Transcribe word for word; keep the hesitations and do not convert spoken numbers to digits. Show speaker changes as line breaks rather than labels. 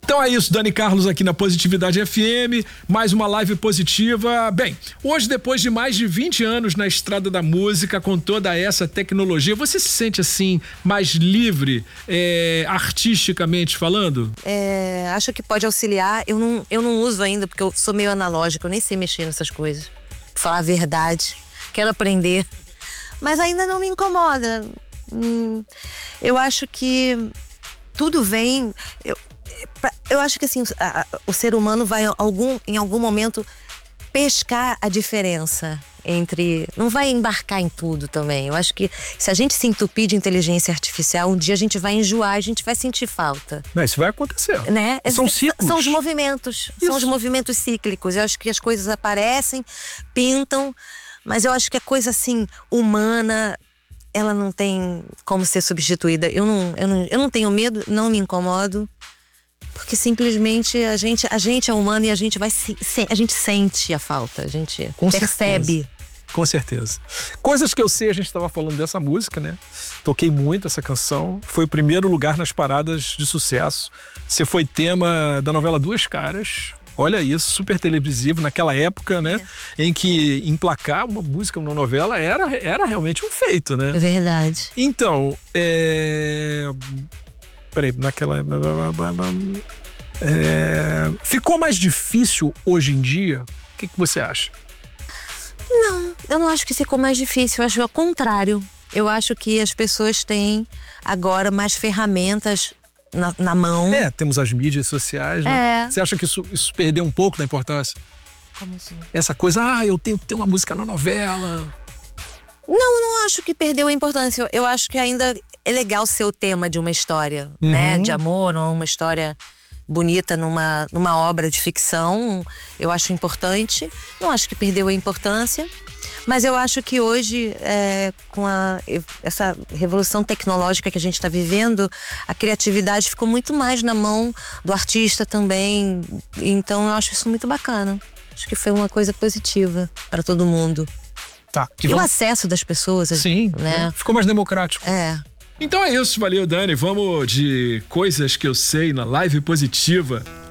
Então é isso, Dani Carlos aqui na Positividade F M, mais uma live positiva. Bem, hoje, depois de mais de vinte anos na estrada da música, com toda essa tecnologia, você se sente assim, mais livre, é, artisticamente falando?
É, acho que pode auxiliar. Eu não, eu não uso ainda, porque eu sou meio analógica, eu nem sei mexer nessas coisas. Pra falar a verdade, quero aprender. Mas ainda não me incomoda. Hum, eu acho que tudo vem... Eu, Eu acho que assim, a, a, o ser humano vai algum, em algum momento pescar a diferença entre... Não vai embarcar em tudo também. Eu acho que se a gente se entupir de inteligência artificial, um dia a gente vai enjoar, a gente vai sentir falta.
Não, isso vai acontecer.
Né?
São ciclos.
São os movimentos. Isso. São os movimentos cíclicos. Eu acho que as coisas aparecem, pintam, mas eu acho que a coisa assim, humana... ela não tem como ser substituída. Eu não, eu não, eu não tenho medo, não me incomodo. Porque simplesmente a gente, a gente é humano e a gente vai se, a gente sente a falta, a gente
Com
percebe.
Certeza. Com certeza. Coisas que eu sei, a gente estava falando dessa música, né? Toquei muito essa canção. Foi o primeiro lugar nas paradas de sucesso. Você foi tema da novela Duas Caras. Olha isso, super televisivo naquela época, né? É. Em que emplacar uma música numa novela era, era realmente um feito, né?
É verdade.
Então, é... Peraí, naquela... É... Ficou mais difícil hoje em dia? O que, que você acha?
Não, eu não acho que ficou mais difícil. Eu acho ao contrário. Eu acho que as pessoas têm agora mais ferramentas na, na mão.
É, temos as mídias sociais, né?
É.
Você acha que isso, isso perdeu um pouco da importância?
Como assim?
Essa coisa, ah, eu tenho que ter uma música na novela.
Não, não acho que perdeu a importância. Eu acho que ainda é legal ser o tema de uma história, uhum. né? De amor, ou uma história bonita numa, numa obra de ficção. Eu acho importante. Não acho que perdeu a importância. Mas eu acho que hoje, é, com a, essa revolução tecnológica que a gente está vivendo, a criatividade ficou muito mais na mão do artista também. Então eu acho isso muito bacana. Acho que foi uma coisa positiva para todo mundo.
Tá.
E vamos... o acesso das pessoas.
Sim,
né?
Ficou mais democrático.
É.
Então é isso, valeu, Dani. Vamos de coisas que eu sei na live positiva.